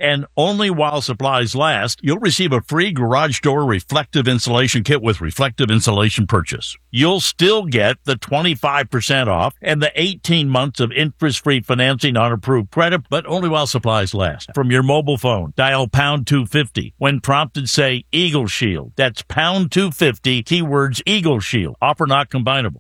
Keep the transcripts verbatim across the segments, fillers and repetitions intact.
And only while supplies last, you'll receive a free garage door reflective insulation kit with reflective insulation purchase. You'll still get the twenty-five percent off and the eighteen months of interest-free financing on approved credit, but only while supplies last. From your mobile phone, dial pound two fifty. When prompted, say Eagle Shield. That's pound two fifty, keywords Eagle Shield. Offer not combinable.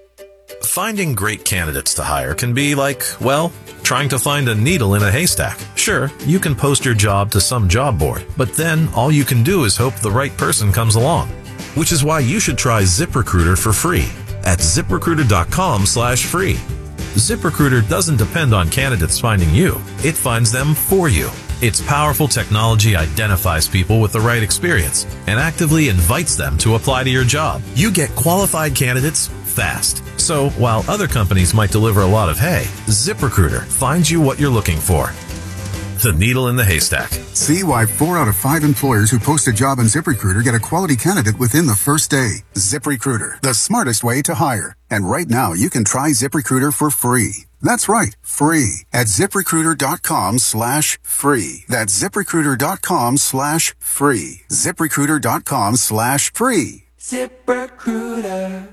Finding great candidates to hire can be like, well, trying to find a needle in a haystack. Sure, you can post your job to some job board, but then all you can do is hope the right person comes along. Which is why you should try ZipRecruiter for free at ZipRecruiter.com slash free. ZipRecruiter doesn't depend on candidates finding you. It finds them for you. Its powerful technology identifies people with the right experience and actively invites them to apply to your job. You get qualified candidates fast. So while other companies might deliver a lot of hay, ZipRecruiter finds you what you're looking for. The needle in the haystack. See why four out of five employers who post a job on ZipRecruiter get a quality candidate within the first day. ZipRecruiter, the smartest way to hire. And right now, you can try ZipRecruiter for free. That's right, free at ZipRecruiter.com slash free. That's ZipRecruiter.com slash free. ZipRecruiter.com slash free. ZipRecruiter.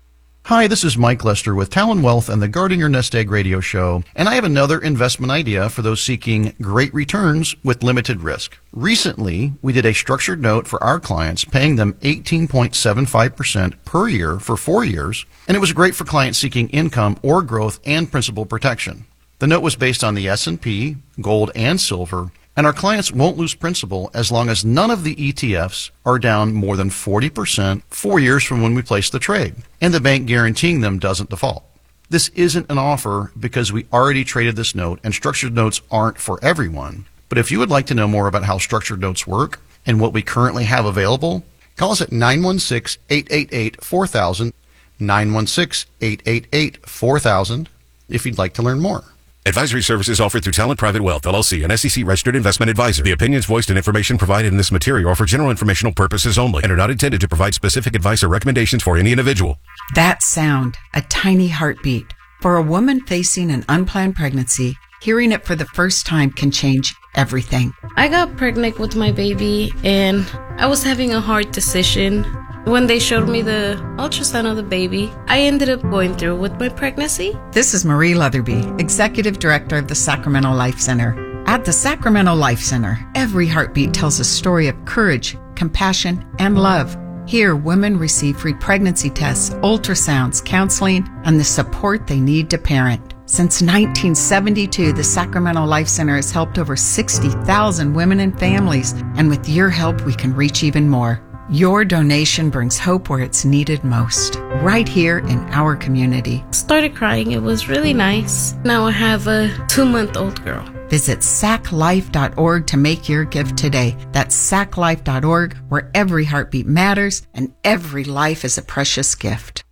Hi, this is Mike Lester with Talon Wealth and the Guarding Your Nest Egg radio show, and I have another investment idea for those seeking great returns with limited risk. Recently, we did a structured note for our clients, paying them eighteen point seven five percent per year for four years, and it was great for clients seeking income or growth and principal protection. The note was based on the S and P, gold, and silver, and our clients won't lose principal as long as none of the E T Fs are down more than forty percent four years from when we place the trade, and the bank guaranteeing them doesn't default. This isn't an offer because we already traded this note, and structured notes aren't for everyone. But if you would like to know more about how structured notes work and what we currently have available, call us at nine one six, eight eight eight, four thousand, nine one six, eight eight eight, four thousand, if you'd like to learn more. Advisory services offered through Talent Private Wealth, L L C, an S E C-registered investment advisor. The opinions voiced and information provided in this material are for general informational purposes only and are not intended to provide specific advice or recommendations for any individual. That sound, a tiny heartbeat. For a woman facing an unplanned pregnancy, hearing it for the first time can change everything. I got pregnant with my baby, and I was having a hard decision. When they showed me the ultrasound of the baby, I ended up going through with my pregnancy. This is Marie Leatherby, Executive Director of the Sacramento Life Center. At the Sacramento Life Center, every heartbeat tells a story of courage, compassion, and love. Here, women receive free pregnancy tests, ultrasounds, counseling, and the support they need to parent. Since nineteen seventy-two, the Sacramento Life Center has helped over sixty thousand women and families, and with your help, we can reach even more. Your donation brings hope where it's needed most, right here in our community. Started crying. It was really nice. Now I have a two-month-old girl. Visit sac life dot org to make your gift today. That's sac life dot org, where every heartbeat matters and every life is a precious gift.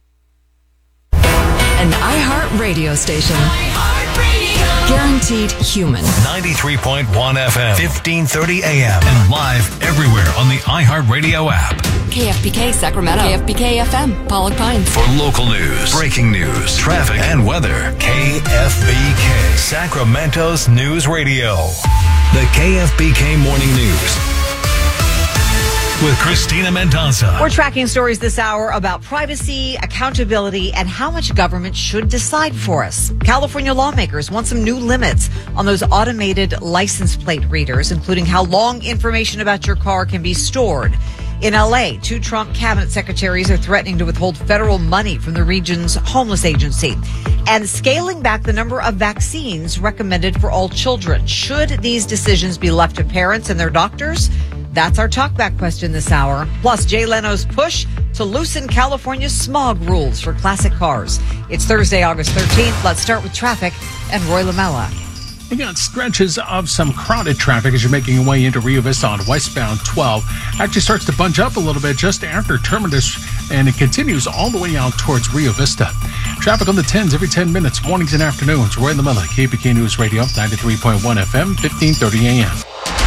An iHeart radio station. Guaranteed human. ninety-three point one F M, fifteen thirty A M, and live everywhere on the iHeartRadio app. K F B K Sacramento. K F B K F M, Pollock Pines. For local news, breaking news, traffic, and weather, K F B K, Sacramento's news radio. The K F B K Morning News with Christina Mendoza. We're tracking stories this hour about privacy, accountability, and how much government should decide for us. California lawmakers want some new limits on those automated license plate readers, including how long information about your car can be stored. In L A, two Trump cabinet secretaries are threatening to withhold federal money from the region's homeless agency and scaling back the number of vaccines recommended for all children. Should these decisions be left to parents and their doctors? That's our talkback question this hour. Plus, Jay Leno's push to loosen California's smog rules for classic cars. It's Thursday, August thirteenth. Let's start with traffic and Roy Lamella. You got stretches of some crowded traffic as you're making your way into Rio Vista on westbound twelve. Actually starts to bunch up a little bit just after Terminus, and it continues all the way out towards Rio Vista. Traffic on the tens every ten minutes, mornings and afternoons. Roy Lamella, K P K News Radio, ninety-three point one F M, fifteen thirty A M.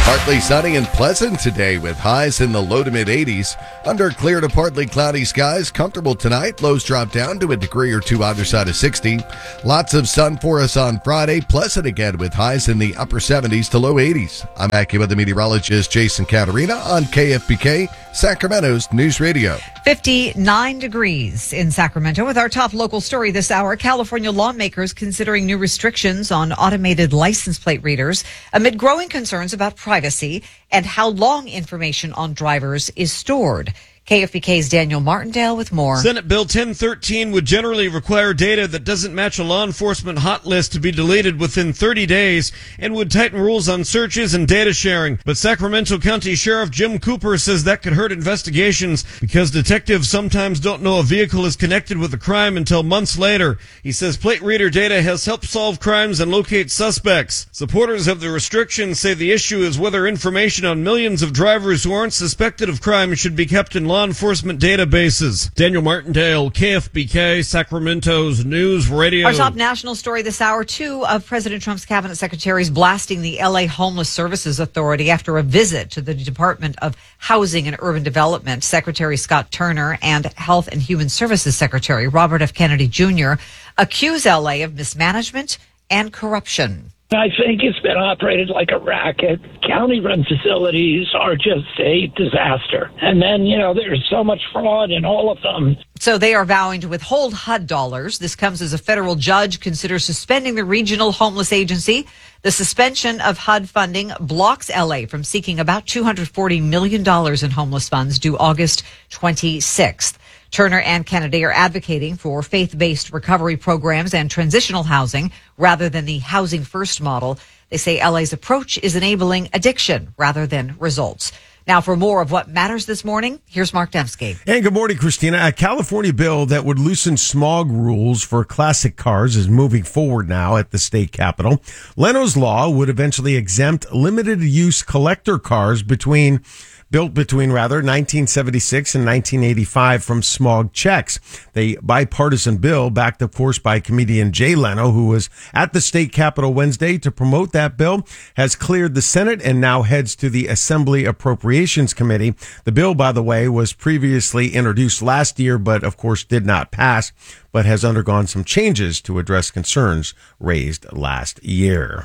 Partly sunny and pleasant today with highs in the low to mid eighties. Under clear to partly cloudy skies, comfortable tonight. Lows drop down to a degree or two either side of sixty. Lots of sun for us on Friday. Pleasant again with highs in the upper seventies to low eighties. I'm AccuWeather meteorologist Jason Caterina on K F B K, Sacramento's News Radio. fifty-nine degrees in Sacramento. With our top local story this hour, California lawmakers considering new restrictions on automated license plate readers amid growing concerns about privacy and how long information on drivers is stored. K F B K's Daniel Martindale with more. Senate Bill ten thirteen would generally require data that doesn't match a law enforcement hot list to be deleted within thirty days and would tighten rules on searches and data sharing. But Sacramento County Sheriff Jim Cooper says that could hurt investigations because detectives sometimes don't know a vehicle is connected with a crime until months later. He says plate reader data has helped solve crimes and locate suspects. Supporters of the restrictions say the issue is whether information on millions of drivers who aren't suspected of crime should be kept in law enforcement databases. Daniel Martindale, K F B K, Sacramento's News Radio. Our top national story this hour, two of President Trump's cabinet secretaries blasting the L A Homeless Services Authority after a visit to the Department of Housing and Urban Development. Secretary Scott Turner and Health and Human Services Secretary Robert F. Kennedy Junior accuse L A of mismanagement and corruption. I think it's been operated like a racket. County-run facilities are just a disaster. And then, you know, there's so much fraud in all of them. So they are vowing to withhold H U D dollars. This comes as a federal judge considers suspending the regional homeless agency. The suspension of H U D funding blocks L A from seeking about two hundred forty million dollars in homeless funds due August twenty-sixth. Turner and Kennedy are advocating for faith-based recovery programs and transitional housing rather than the housing first model. They say L A's approach is enabling addiction rather than results. Now, for more of what matters this morning, here's Mark Dembski. And good morning, Christina. A California bill that would loosen smog rules for classic cars is moving forward now at the state capitol. Leno's law would eventually exempt limited use collector cars between built between rather nineteen seventy-six and nineteen eighty-five from smog checks. The bipartisan bill, backed of course by comedian Jay Leno, who was at the state capitol Wednesday to promote that bill, has cleared the Senate and now heads to the Assembly Appropriations Committee. The bill, by the way, was previously introduced last year, but of course did not pass, but has undergone some changes to address concerns raised last year.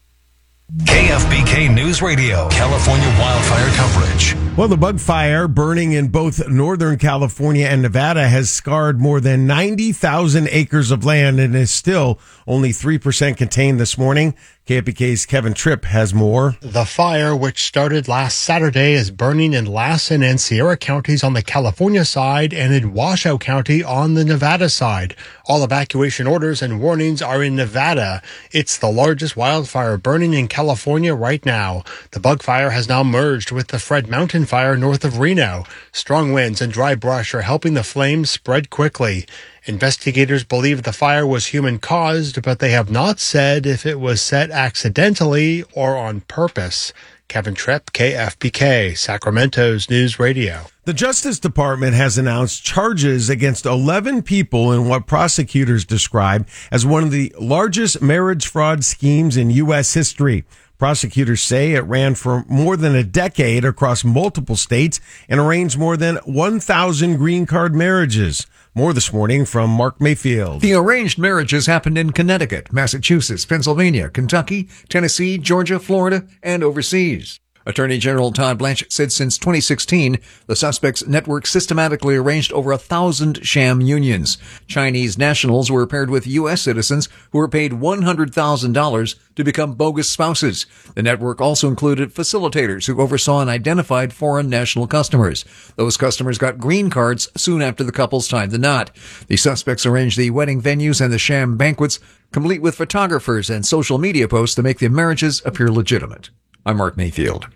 K F B K News Radio, California wildfire coverage. Well, the bug fire burning in both Northern California and Nevada has scarred more than ninety thousand acres of land and is still only three percent contained this morning. K F B K's Kevin Tripp has more. The fire, which started last Saturday, is burning in Lassen and Sierra counties on the California side and in Washoe County on the Nevada side. All evacuation orders and warnings are in Nevada. It's the largest wildfire burning in California right now. The bug fire has now merged with the Fred Mountain fire north of Reno. Strong winds and dry brush are helping the flames spread quickly. Investigators believe the fire was human-caused, but they have not said if it was set accidentally or on purpose. Kevin Tripp, K F B K, Sacramento's News Radio. The Justice Department has announced charges against eleven people in what prosecutors describe as one of the largest marriage fraud schemes in U S history. Prosecutors say it ran for more than a decade across multiple states and arranged more than one thousand green card marriages. More this morning from Mark Mayfield. The arranged marriages happened in Connecticut, Massachusetts, Pennsylvania, Kentucky, Tennessee, Georgia, Florida, and overseas. Attorney General Todd Blanchett said since twenty sixteen, the suspects' network systematically arranged over a thousand sham unions. Chinese nationals were paired with U S citizens who were paid one hundred thousand dollars to become bogus spouses. The network also included facilitators who oversaw and identified foreign national customers. Those customers got green cards soon after the couples tied the knot. The suspects arranged the wedding venues and the sham banquets, complete with photographers and social media posts to make the marriages appear legitimate. I'm Mark Mayfield.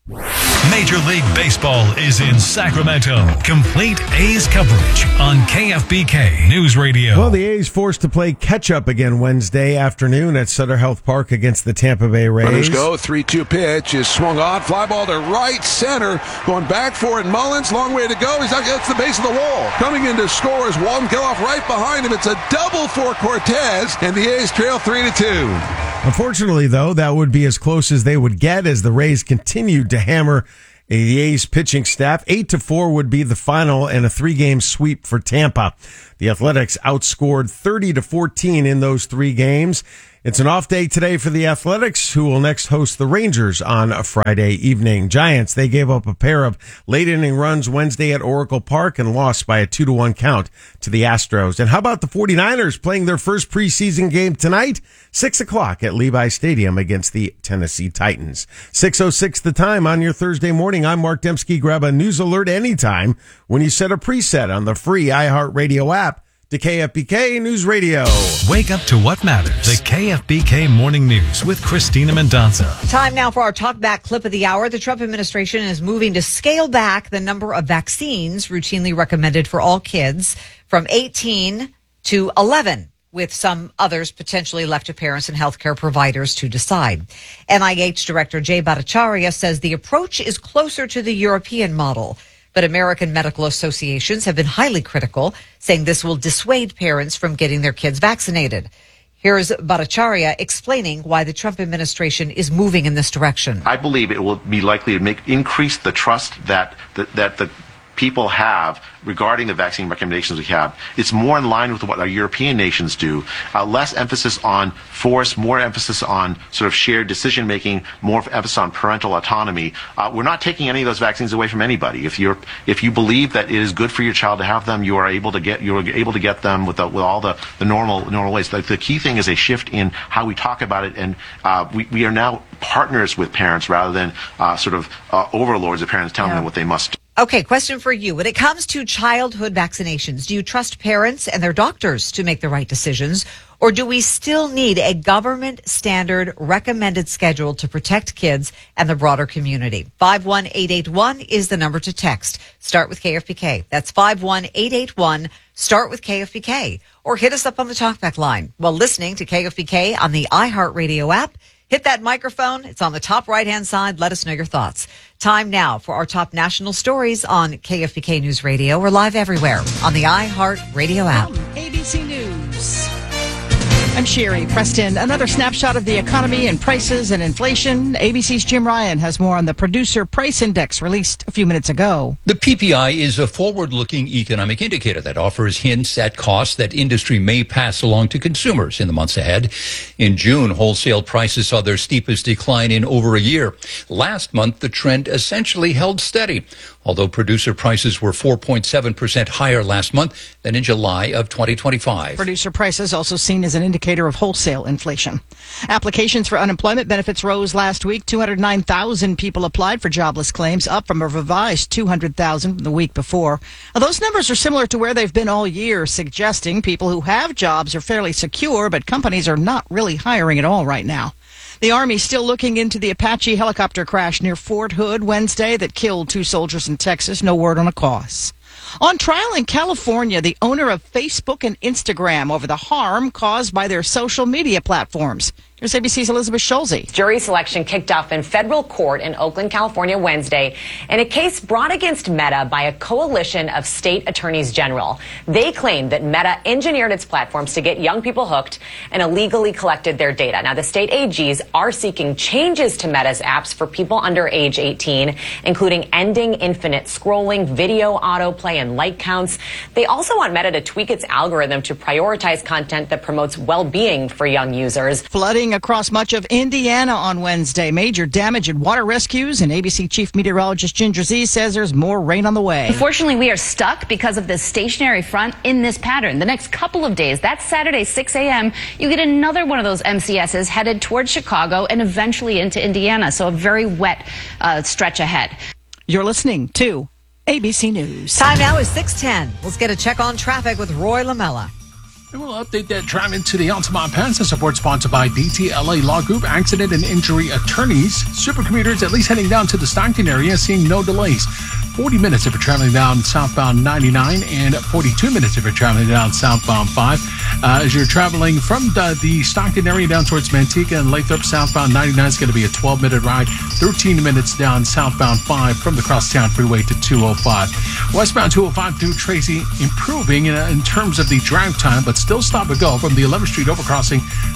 Major League Baseball is in Sacramento. Complete A's coverage on K F B K News Radio. Well, the A's forced to play catch-up again Wednesday afternoon at Sutter Health Park against the Tampa Bay Rays. Runners go. three two pitch is swung on. Fly ball to right center. Going back for it. Mullins, long way to go. He's at the base of the wall. Coming in to score is Walton Kiloff right behind him. It's a double for Cortez, and the A's trail three to two. Unfortunately, though, that would be as close as they would get as the Rays continued to hammer the A's pitching staff. Eight to four would be the final and a three-game sweep for Tampa. The Athletics outscored thirty to fourteen in those three games. It's an off day today for the Athletics, who will next host the Rangers on a Friday evening. Giants, they gave up a pair of late-inning runs Wednesday at Oracle Park and lost by a two to one count to the Astros. And how about the 49ers playing their first preseason game tonight? six o'clock at Levi Stadium against the Tennessee Titans. six oh six the time on your Thursday morning. I'm Mark Dembski. Grab a news alert anytime when you set a preset on the free iHeartRadio app to K F B K News Radio. Wake up to what matters. The K F B K Morning News with Christina Mendonca. Time now for our talkback clip of the hour. The Trump administration is moving to scale back the number of vaccines routinely recommended for all kids from eighteen to eleven, with some others potentially left to parents and healthcare providers to decide. N I H Director Jay Bhattacharya says the approach is closer to the European model, but American medical associations have been highly critical, saying this will dissuade parents from getting their kids vaccinated. Here's Bhattacharya explaining why the Trump administration is moving in this direction. I believe it will be likely to make increase the trust that that, that the people have regarding the vaccine recommendations we have. It's more in line with what our European nations do. Uh, less emphasis on force, more emphasis on sort of shared decision making, more emphasis on parental autonomy. Uh, we're not taking any of those vaccines away from anybody. If you're if you believe that it is good for your child to have them, you are able to get you are able to get them with the, with all the, the normal normal ways. The, the key thing is a shift in how we talk about it, and uh, we we are now partners with parents rather than uh, sort of uh, overlords of parents telling Yeah. them what they must do. Okay, question for you. When it comes to childhood vaccinations, do you trust parents and their doctors to make the right decisions? Or do we still need a government standard recommended schedule to protect kids and the broader community? five one eight eight one is the number to text. Start with K F B K. That's five one eight eight one. Start with K F B K. Or hit us up on the talkback line while listening to K F B K on the iHeartRadio app. Hit that microphone. It's on the top right-hand side. Let us know your thoughts. Time now for our top national stories on K F B K News Radio. We're live everywhere on the iHeartRadio app. A B C News. I'm Sherry Preston. Another snapshot of the economy and prices and inflation. A B C's Jim Ryan has more on the Producer Price Index released a few minutes ago. The P P I is a forward-looking economic indicator that offers hints at costs that industry may pass along to consumers in the months ahead. In June, wholesale prices saw their steepest decline in over a year. Last month, the trend essentially held steady, although producer prices were four point seven percent higher last month than in July of twenty twenty-five. Producer prices also seen as an indicator of wholesale inflation. Applications for unemployment benefits rose last week. two hundred nine thousand people applied for jobless claims, up from a revised two hundred thousand the week before. Now, those numbers are similar to where they've been all year, suggesting people who have jobs are fairly secure, but companies are not really hiring at all right now. The Army still looking into the Apache helicopter crash near Fort Hood Wednesday that killed two soldiers in Texas. No word on a cause. On trial in California, the owner of Facebook and Instagram over the harm caused by their social media platforms. Here's A B C's Elizabeth Schulze. Jury selection kicked off in federal court in Oakland, California, Wednesday in a case brought against Meta by a coalition of state attorneys general. They claim that Meta engineered its platforms to get young people hooked and illegally collected their data. Now, the state A Gs are seeking changes to Meta's apps for people under age eighteen, including ending infinite scrolling, video autoplay, and like counts. They also want Meta to tweak its algorithm to prioritize content that promotes well-being for young users. Flooding across much of Indiana on Wednesday. Major damage and water rescues, and A B C Chief Meteorologist Ginger Z says there's more rain on the way. Unfortunately, we are stuck because of this stationary front in this pattern. The next couple of days, that's Saturday, six a.m., you get another one of those M C Ss headed towards Chicago and eventually into Indiana. So a very wet uh, stretch ahead. You're listening to A B C News. Time now is six ten. Let's get a check on traffic with Roy Lamella. And we'll update that traffic to the Altamont Pass. The support sponsored by D T L A Law Group, Accident and Injury Attorneys. Supercommuters at least heading down to the Stockton area, seeing no delays. forty minutes if you're traveling down southbound ninety-nine and forty-two minutes if you're traveling down southbound five. Uh, as you're traveling from the, the Stockton area down towards Manteca and Lathrop, southbound ninety-nine is going to be a twelve minute ride. thirteen minutes down southbound five from the Crosstown Freeway to two oh five. Westbound two oh five through Tracy improving in, in terms of the drive time, but still stop and go from the eleventh Street overcrossing to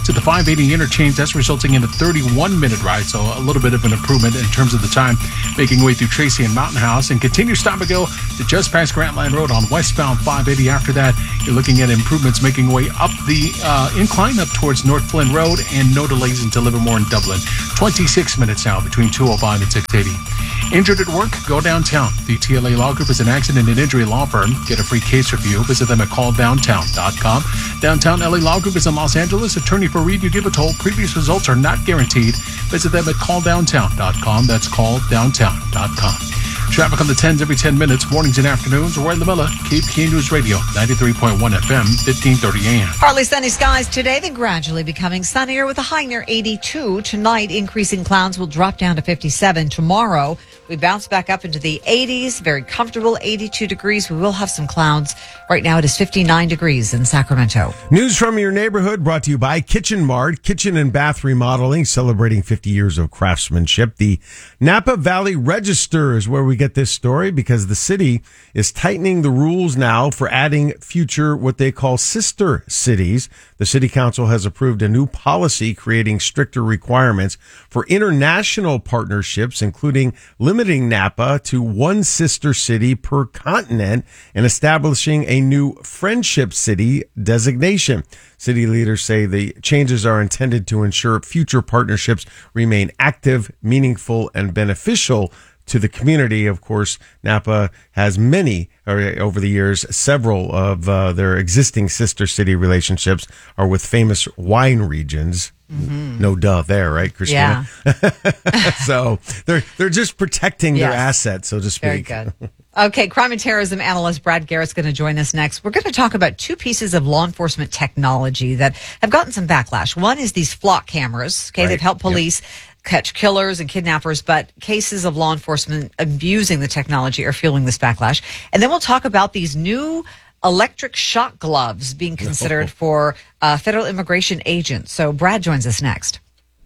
to the five eighty interchange. That's resulting in a thirty-one minute ride, so a little bit of an improvement in terms of the time, making way through Tracy and Mountain House. And continue stop and go to just past Grantline Road on westbound five eighty. After that, you're looking at improvements making way up the uh, incline up towards North Flynn Road, and no delays until Livermore and Dublin. twenty-six minutes now between two oh five and six eighty. Injured at work? Go downtown. The T L A Law Group is an accident and injury law firm. Get a free case review. Visit them at call downtown dot com. Downtown L A Law Group is in Los Angeles. Attorney Fareed, you give a toll. Previous results are not guaranteed. Visit them at call downtown dot com. That's call downtown dot com. Traffic on the tens every ten minutes, mornings and afternoons. Roy LaMilla, K P K News Radio, ninety-three point one F M, fifteen thirty A M. Partly sunny skies today, then gradually becoming sunnier with a high near eighty-two. Tonight, increasing clouds will drop down to fifty-seven. Tomorrow, we bounce back up into the eighties, very comfortable, eighty-two degrees. We will have some clouds. Right now, it is fifty-nine degrees in Sacramento. News from your neighborhood brought to you by Kitchen Mart, kitchen and bath remodeling, celebrating fifty years of craftsmanship. The Napa Valley Register is where we get this story because the city is tightening the rules now for adding future what they call sister cities. The city council has approved a new policy creating stricter requirements for international partnerships, including limiting Napa to one sister city per continent and establishing a new friendship city designation. City leaders say the changes are intended to ensure future partnerships remain active, meaningful, and beneficial to the community. Of course, Napa has many, or over the years, several of uh, their existing sister city relationships are with famous wine regions. Mm-hmm. No duh there, right, Christina? Yeah. So they're they're just protecting yes. their assets, so to speak. Very good. Okay, crime and terrorism analyst Brad Garrett's going to join us next. We're going to talk about two pieces of law enforcement technology that have gotten some backlash. One is these flock cameras. Okay, right. They've helped police yep. catch killers and kidnappers, but cases of law enforcement abusing the technology are fueling this backlash. And then we'll talk about these new electric shock gloves being considered oh. for uh, federal immigration agents. So Brad joins us next.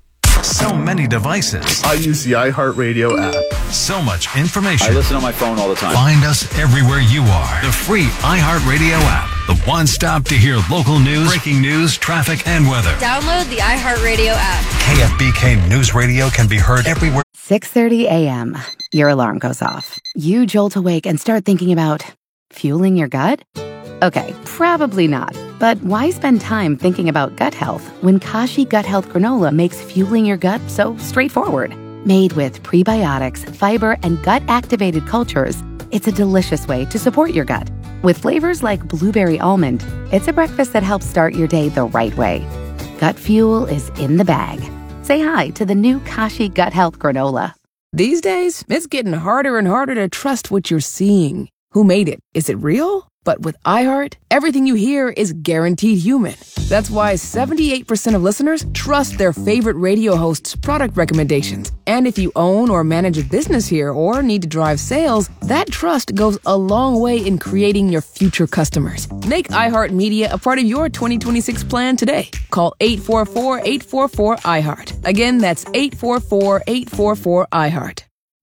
So many devices. I use the iHeartRadio app. So much information. I listen on my phone all the time. Find us everywhere you are. The free iHeartRadio app. The one stop to hear local news, breaking news, traffic, and weather. Download the iHeartRadio app. K F B K News Radio can be heard everywhere. six thirty a.m. Your alarm goes off. You jolt awake and start thinking about fueling your gut? Okay, probably not. But why spend time thinking about gut health when Kashi Gut Health Granola makes fueling your gut so straightforward? Made with prebiotics, fiber, and gut-activated cultures, it's a delicious way to support your gut. With flavors like blueberry almond, it's a breakfast that helps start your day the right way. Gut fuel is in the bag. Say hi to the new Kashi Gut Health Granola. These days, it's getting harder and harder to trust what you're seeing. Who made it? Is it real? But with iHeart, everything you hear is guaranteed human. That's why seventy-eight percent of listeners trust their favorite radio hosts' product recommendations. And if you own or manage a business here or need to drive sales, that trust goes a long way in creating your future customers. Make iHeartMedia a part of your twenty twenty-six plan today. Call eight four four, eight four four, iHeart. Again, that's eight four four, eight four four, iHeart.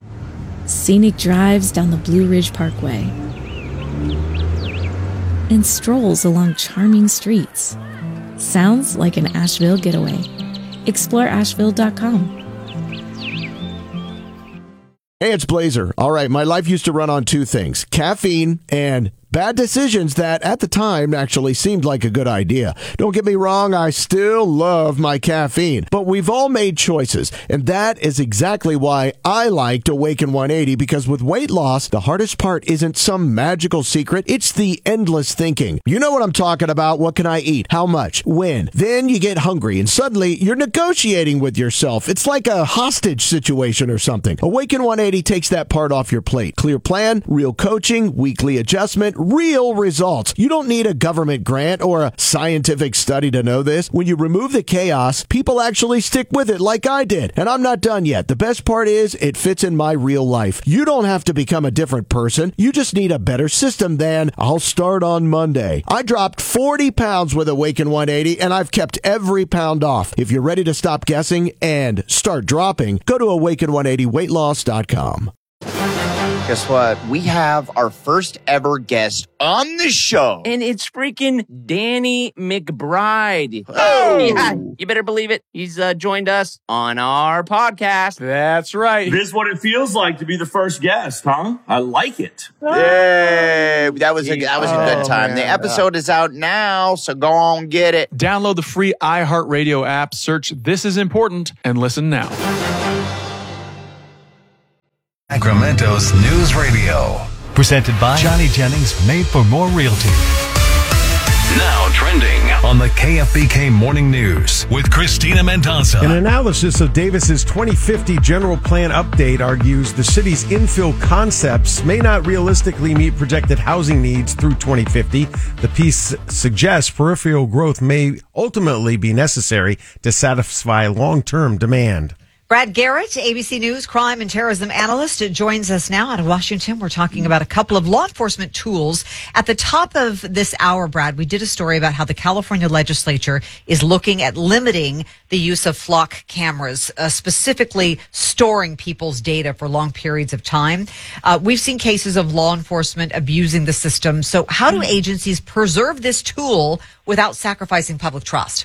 Scenic drives down the Blue Ridge Parkway and strolls along charming streets. Sounds like an Asheville getaway. Explore Asheville dot com. Hey, it's Blazer. All right, my life used to run on two things, caffeine and bad decisions that at the time actually seemed like a good idea. Don't get me wrong, I still love my caffeine, but we've all made choices, and that is exactly why I liked Awaken one eighty, because with weight loss, the hardest part isn't some magical secret, it's the endless thinking. You know what I'm talking about. What can I eat? How much? When? Then you get hungry, and suddenly you're negotiating with yourself. It's like a hostage situation or something. Awaken one eighty takes that part off your plate. Clear plan, real coaching, weekly adjustment, real results. You don't need a government grant or a scientific study to know this. When you remove the chaos, people actually stick with it like I did. And I'm not done yet. The best part is it fits in my real life. You don't have to become a different person. You just need a better system than I'll start on Monday. I dropped forty pounds with Awaken one eighty and I've kept every pound off. If you're ready to stop guessing and start dropping, go to awaken one eighty weight loss dot com. Guess what? We have our first ever guest on the show. And it's freaking Danny McBride. Oh! Yeah, you better believe it. He's uh, joined us on our podcast. That's right. This is what it feels like to be the first guest, huh? I like it. Yay! That was a, that was a good Oh, time. man. The episode is out now, so go on get it. Download the free iHeartRadio app, search This Is Important, and listen now. Sacramento's News Radio. Presented by Johnny Jennings, Made for More Realty. Now trending on the K F B K Morning News with Christina Mendoza. An analysis of Davis's twenty fifty general plan update argues the city's infill concepts may not realistically meet projected housing needs through twenty fifty. The piece suggests peripheral growth may ultimately be necessary to satisfy long-term demand. Brad Garrett, A B C News crime and terrorism analyst, joins us now out of Washington. We're talking about a couple of law enforcement tools. At the top of this hour, Brad, we did a story about how the California legislature is looking at limiting the use of flock cameras, uh, specifically storing people's data for long periods of time. Uh, we've seen cases of law enforcement abusing the system. So how do agencies preserve this tool without sacrificing public trust?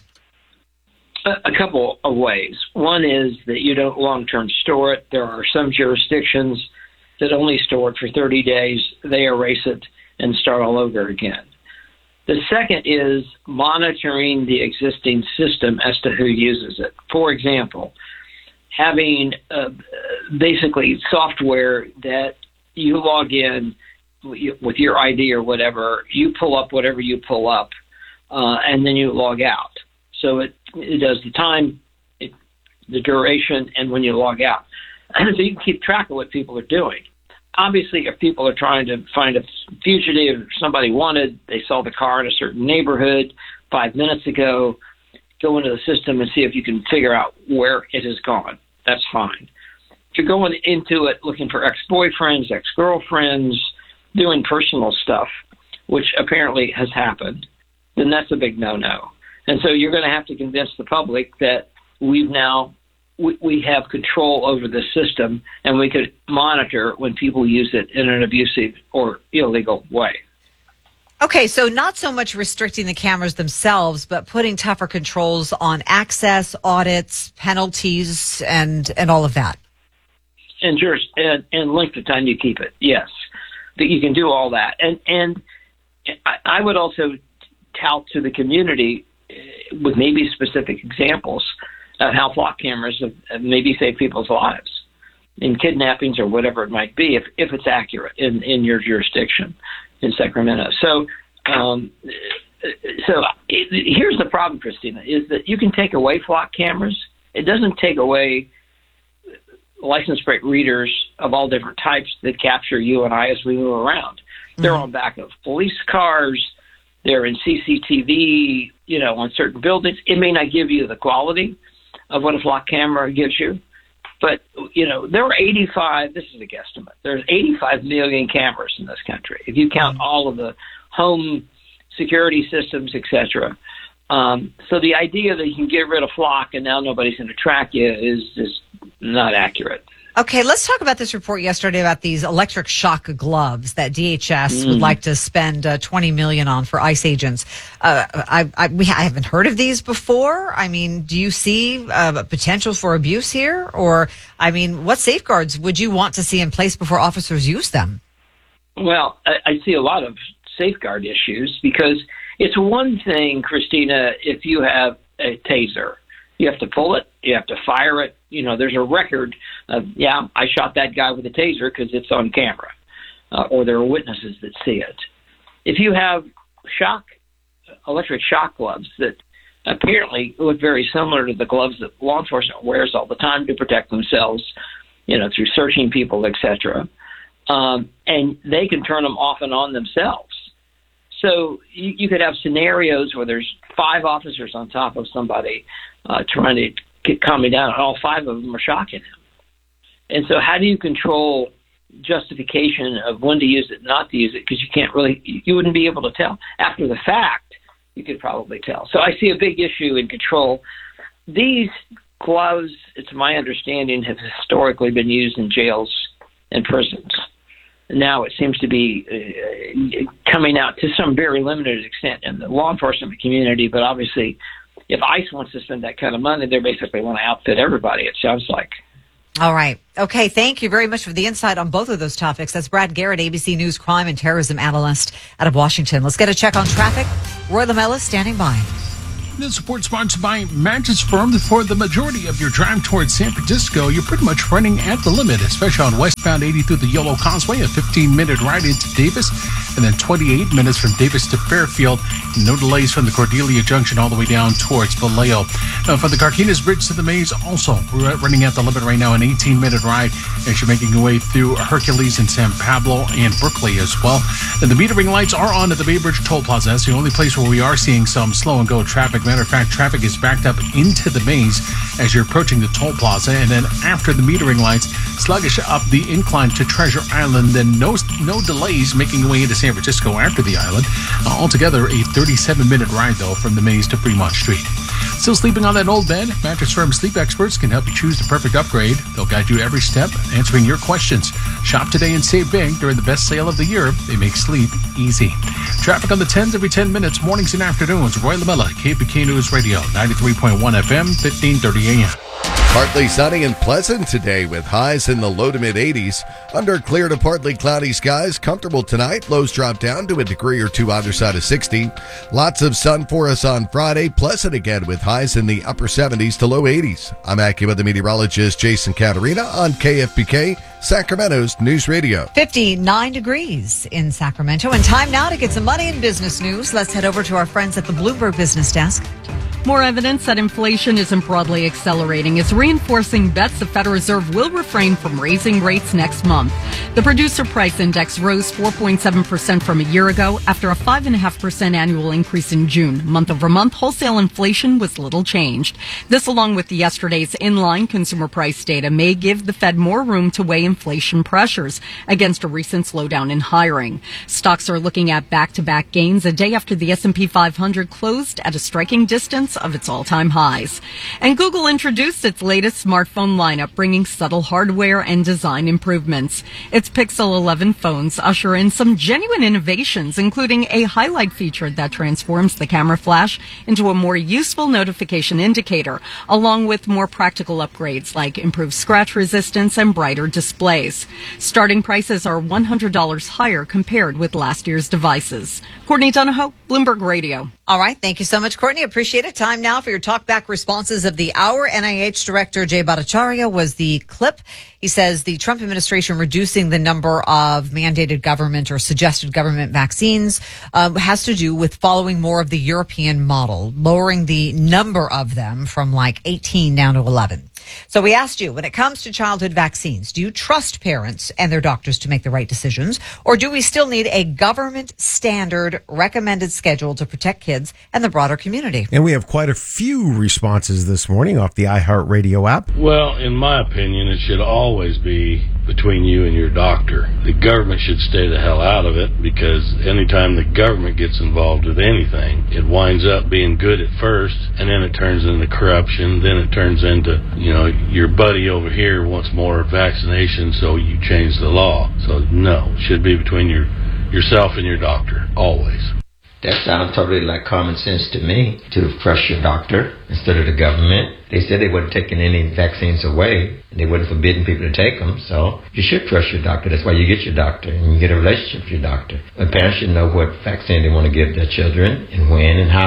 A couple of ways. One is that you don't long-term store it. There are some jurisdictions that only store it for thirty days. They erase it and start all over again. The second is monitoring the existing system as to who uses it. For example, having uh, basically software that you log in with your I D or whatever, you pull up whatever you pull up, uh, and then you log out. So it, it does the time, it, the duration, and when you log out. So you can keep track of what people are doing. Obviously, if people are trying to find a fugitive, somebody wanted, they saw the car in a certain neighborhood five minutes ago, go into the system and see if you can figure out where it has gone. That's fine. If you're going into it looking for ex-boyfriends, ex-girlfriends, doing personal stuff, which apparently has happened, then that's a big no-no. And so you're going to have to convince the public that we've now, we, we have control over the system and we could monitor when people use it in an abusive or illegal way. Okay, so not so much restricting the cameras themselves, but putting tougher controls on access, audits, penalties, and, and all of that. And, just, and, and length of time you keep it, yes. That you can do all that. And, and I, I would also tout to the community with maybe specific examples of how flock cameras have, have maybe saved people's lives in kidnappings or whatever it might be, if, if it's accurate in, in your jurisdiction in Sacramento. So, um, so it, here's the problem, Christina, is that you can take away flock cameras. It doesn't take away license plate readers of all different types that capture you and I as we move around. Mm-hmm. They're on back of police cars. They're in C C T V, you know, on certain buildings. It may not give you the quality of what a flock camera gives you, but, you know, there are eighty-five, this is a guesstimate, there's eighty-five million cameras in this country, if you count all of the home security systems, et cetera. Um, so the idea that you can get rid of flock and now nobody's going to track you is just not accurate. Okay, let's talk about this report yesterday about these electric shock gloves that D H S mm. would like to spend uh, twenty million dollars on for ICE agents. Uh, I, I, we, I haven't heard of these before. I mean, do you see uh, potential for abuse here? Or, I mean, what safeguards would you want to see in place before officers use them? Well, I, I see a lot of safeguard issues because it's one thing, Christina, if you have a taser. You have to pull it. You have to fire it. You know, there's a record of, yeah, I shot that guy with a taser because it's on camera, uh, or there are witnesses that see it. If you have shock, electric shock gloves that apparently look very similar to the gloves that law enforcement wears all the time to protect themselves, you know, through searching people, et cetera, um, and they can turn them off and on themselves. So you, you could have scenarios where there's five officers on top of somebody uh, trying to get, calm me down, and all five of them are shocking him. And so how do you control justification of when to use it, not to use it? Because you can't really, you wouldn't be able to tell. After the fact, you could probably tell. So I see a big issue in control. These gloves, it's my understanding, have historically been used in jails and prisons. now it seems to be uh, coming out to some very limited extent in the law enforcement community. But obviously, if ICE wants to spend that kind of money, they basically want to outfit everybody, it sounds like. All right. Okay. Thank you very much for the insight on both of those topics. That's Brad Garrett, A B C News crime and terrorism analyst out of Washington. Let's get a check on traffic. Roy Lamella standing by. This report sponsored by Mattress Firm. For the majority of your drive towards San Francisco, you're pretty much running at the limit, especially on westbound eighty through the Yolo Causeway, a fifteen-minute ride into Davis, and then twenty-eight minutes from Davis to Fairfield. No delays from the Cordelia Junction all the way down towards Vallejo. Now, from the Carquinez Bridge to the Maze, also we're running at the limit right now, an eighteen-minute ride as you're making your way through Hercules and San Pablo and Berkeley as well. And the metering lights are on at the Bay Bridge Toll Plaza. That's the only place where we are seeing some slow and go traffic. Matter of fact, traffic is backed up into the maze as you're approaching the toll plaza, and then after the metering lights, sluggish up the incline to Treasure Island, then no no delays making your way into San Francisco after the island. Uh, altogether, a thirty-seven-minute ride, though, from the maze to Fremont Street. Still sleeping on that old bed? Mattress Firm sleep experts can help you choose the perfect upgrade. They'll guide you every step, answering your questions. Shop today and save big during the best sale of the year. They make sleep easy. Traffic on the tens every ten minutes, mornings and afternoons. Roy Lamella, K F B K News Radio, ninety-three point one F M, fifteen thirty A M. Partly sunny and pleasant today with highs in the low to mid eighties. Under clear to partly cloudy skies, comfortable tonight. Lows drop down to a degree or two underside of sixty. Lots of sun for us on Friday. Pleasant again with highs in the upper seventies to low eighties. I'm AccuWeather meteorologist Jason Caterina on K F B K, Sacramento's News Radio. fifty-nine degrees in Sacramento. And time now to get some money and business news. Let's head over to our friends at the Bloomberg Business Desk. More evidence that inflation isn't broadly accelerating is reinforcing bets the Federal Reserve will refrain from raising rates next month. The Producer Price Index rose four point seven percent from a year ago after a five point five percent annual increase in June. Month over month, wholesale inflation was little changed. This, along with yesterday's inline consumer price data, may give the Fed more room to weigh inflation pressures against a recent slowdown in hiring. Stocks are looking at back-to-back gains a day after the S and P five hundred closed at a striking distance of its all-time highs. And Google introduced its latest smartphone lineup, bringing subtle hardware and design improvements. Its Pixel eleven phones usher in some genuine innovations, including a highlight feature that transforms the camera flash into a more useful notification indicator, along with more practical upgrades like improved scratch resistance and brighter displays. Starting prices are one hundred dollars higher compared with last year's devices. Courtney Donahoe, Bloomberg Radio. All right. Thank you so much, Courtney. Appreciate it. Time now for your talkback responses of the hour. N I H Director Jay Bhattacharya was the clip. He says the Trump administration reducing the number of mandated government or suggested government vaccines um, has to do with following more of the European model, lowering the number of them from like eighteen down to eleven. So we asked you, when it comes to childhood vaccines, do you trust parents and their doctors to make the right decisions? Or do we still need a government standard recommended schedule to protect kids and the broader community? And we have quite a few responses this morning off the iHeartRadio app. Well, in my opinion, it should always be between you and your doctor. The government should stay the hell out of it, because anytime the government gets involved with anything, it winds up being good at first, and then it turns into corruption, then it turns into, you know, your buddy over here wants more vaccination, so you change the law. So no, it should be between your yourself and your doctor, always. That sounds totally like common sense to me, to trust your doctor instead of the government. They said they weren't taking any vaccines away. They weren't forbidding people to take them, so you should trust your doctor. That's why you get your doctor, and you get a relationship with your doctor. But parents should know what vaccine they want to give their children and when and how.